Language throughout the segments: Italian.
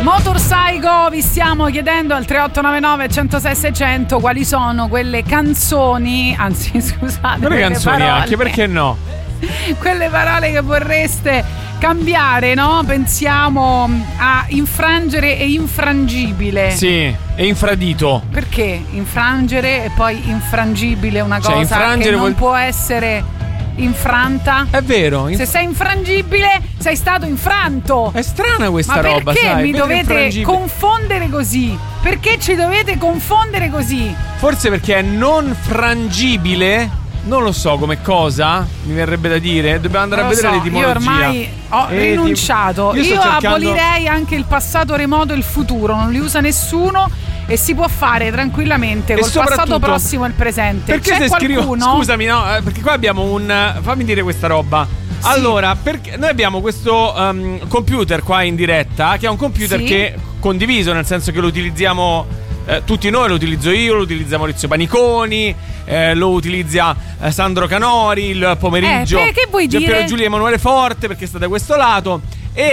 Motorpsycho, vi stiamo chiedendo al 3899 106 600 quali sono quelle canzoni, anzi scusate, non le canzoni parole, anche, perché no? Quelle parole che vorreste cambiare, no? Pensiamo a infrangere e infrangibile. Sì, e infradito. Perché infrangere e poi infrangibile è una cosa che non può essere infranta? È vero. Se sei infrangibile sei stato infranto. È strana questa roba, perché sai? mi dovete confondere così? Perché ci dovete confondere così? Forse perché è non frangibile. Non lo so come cosa, mi verrebbe da dire. Dobbiamo andare a vedere l'etimologia. Io ormai ho rinunciato. Io abolirei anche il passato remoto e il futuro. Non li usa nessuno e si può fare tranquillamente col passato prossimo e il presente. Perché c'è se scrivo, qualcuno? scusami, no, perché qua abbiamo fammi dire questa roba. Sì. Allora, perché noi abbiamo questo computer qua in diretta, che è un computer che è condiviso, nel senso che lo utilizziamo tutti noi, lo utilizzo io, lo utilizza Maurizio Paniconi, lo utilizza Sandro Canori il pomeriggio, che vuoi dire? Giulia Emanuele Forte, perché sta da questo lato.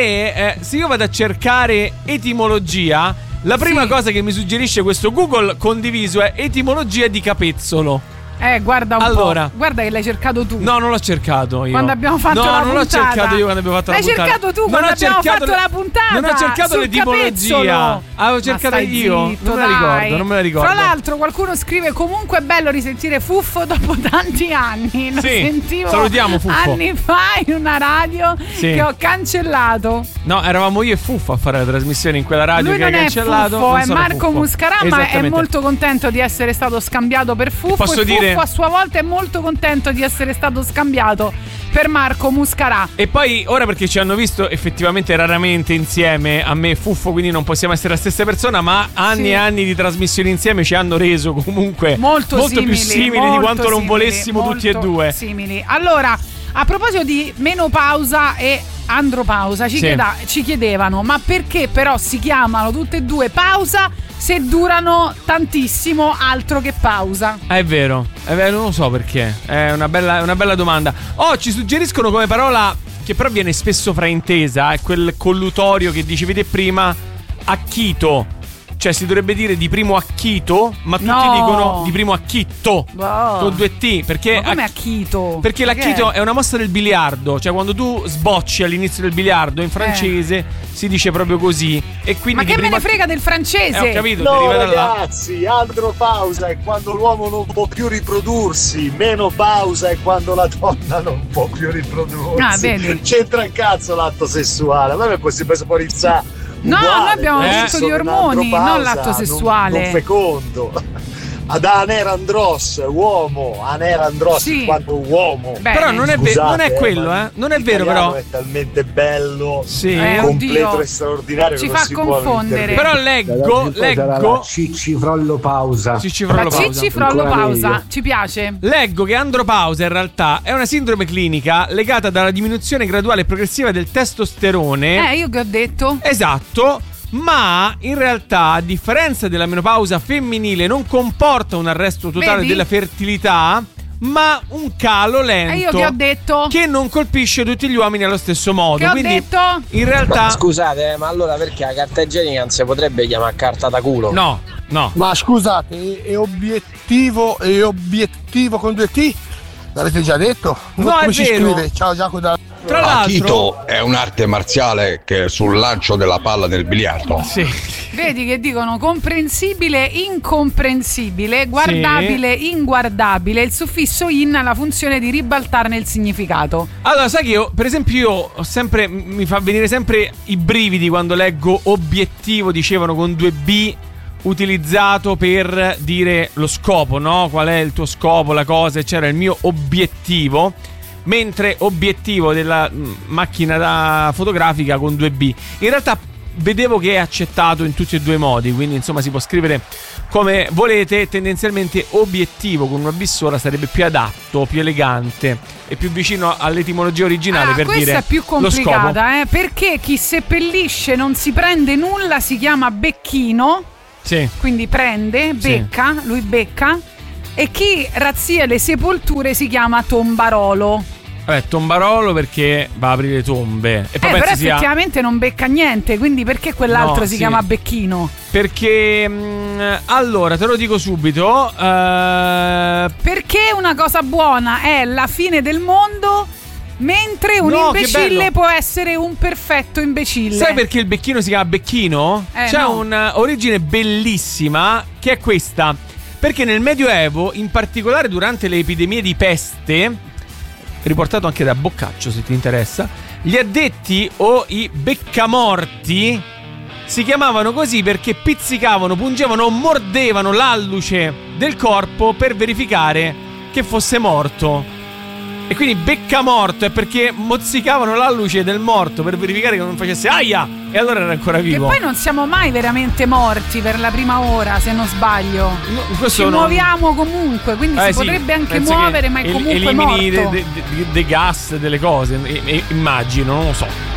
E se io vado a cercare etimologia, la prima cosa che mi suggerisce questo Google condiviso è etimologia di capezzolo. Guarda un po'. Guarda che l'hai cercato tu. No, non l'ho cercato io. Quando abbiamo fatto la puntata. No, non l'ho cercato io quando abbiamo fatto la puntata. L'hai cercato tu quando abbiamo fatto la puntata. Non ho cercato l'etimologia. Avevo cercato io. Zitto, non me la ricordo. Fra l'altro qualcuno scrive: comunque è bello risentire Fuffo dopo tanti anni. Lo sentivo. Salutiamo Fuffo. Anni fa in una radio che ho cancellato. No, eravamo io e Fuffo a fare la trasmissione in quella radio. Lui che hai cancellato. Fuffo, è Marco Muscarà, ma è molto contento di essere stato scambiato per Fuffo. Posso dire, Fuffo a sua volta è molto contento di essere stato scambiato per Marco Muscarà. E poi ora, perché ci hanno visto effettivamente raramente insieme, a me e Fuffo, quindi non possiamo essere la stessa persona, ma anni e anni di trasmissioni insieme ci hanno reso comunque molto più simili di quanto non volessimo tutti e due. Simili. Allora, a proposito di menopausa e andropausa, ci chiedevano: ma perché però si chiamano tutte e due pausa se durano tantissimo, altro che pausa? È vero, non lo so perché. È una bella domanda. Ci suggeriscono come parola, che però viene spesso fraintesa, è quel collutorio che dicevi te prima, acchito. Cioè si dovrebbe dire di primo acchito, ma tutti dicono di primo acchitto con 2 T. Perché ma come acchito? Perché l'acchito è una mossa del biliardo. Cioè quando tu sbocci all'inizio del biliardo in francese si dice proprio così. E quindi ma che me ne frega del francese? Ho capito, no deriva da là. Ragazzi, andropausa è quando l'uomo non può più riprodursi, menopausa è quando la donna non può più riprodursi. Vedi. C'entra un cazzo l'atto sessuale. Ma noi possiamo porizzare. No, noi abbiamo detto di ormoni, non l'atto sessuale. Non fecondo. Ad anerandros, uomo, anerandros quando uomo. Però non è quello, non è vero però. È talmente bello, oddio. completo e straordinario ci che fa si confondere. Però leggo Ciccifrollo pausa. Ciccifrollo pausa, ci piace. Leggo che andropausa in realtà è una sindrome clinica legata dalla diminuzione graduale e progressiva del testosterone. Io che ho detto? Esatto. Ma in realtà, a differenza della menopausa femminile, non comporta un arresto totale della fertilità, ma un calo lento. Io che ho detto? Che non colpisce tutti gli uomini allo stesso modo. Che quindi, ho detto? In realtà. Ma scusate, ma allora perché la carta igienica non si potrebbe chiamare carta da culo? No. Ma scusate, è obiettivo con 2 T? L'avete già detto? No, come è si vero. scrive? Ciao Giacomo. Tra l'altro, Akito è un'arte marziale che è sul lancio della palla nel biliardo. Sì. Vedi che dicono comprensibile, incomprensibile, guardabile, inguardabile. Il suffisso in ha la funzione di ribaltarne il significato. Allora, sai che io, per esempio, mi fa venire sempre i brividi quando leggo obiettivo, dicevano con 2 B, utilizzato per dire lo scopo, no? Qual è il tuo scopo, la cosa, c'era il mio obiettivo. Mentre obiettivo della macchina da fotografica con 2B. In realtà vedevo che è accettato in tutti e 2 i modi, quindi insomma si può scrivere come volete. Tendenzialmente obiettivo con una B sola sarebbe più adatto, più elegante e più vicino all'etimologia originale, per dire questa è più complicata, perché chi seppellisce non si prende nulla si chiama becchino. Sì. Quindi prende, becca, lui becca. E chi razzia le sepolture si chiama tombarolo. Vabbè, tombarolo perché va a aprire tombe. E poi però effettivamente non becca niente, quindi perché quell'altro si chiama becchino? Perché allora te lo dico subito. Perché una cosa buona è la fine del mondo, mentre un imbecille può essere un perfetto imbecille. Sai perché il becchino si chiama becchino? C'è un'origine bellissima che è questa. Perché nel Medioevo, in particolare durante le epidemie di peste, riportato anche da Boccaccio se ti interessa, gli addetti o i beccamorti si chiamavano così perché pizzicavano, pungevano o mordevano l'alluce del corpo per verificare che fosse morto. E quindi beccamorto è perché mozzicavano l'alluce del morto per verificare che non facesse aia, e allora era ancora vivo. E poi non siamo mai veramente morti per la prima ora, se non sbaglio. Ci muoviamo comunque, quindi si potrebbe anche muovere, ma è comunque morto. Elimini dei gas, delle cose, immagino, non lo so.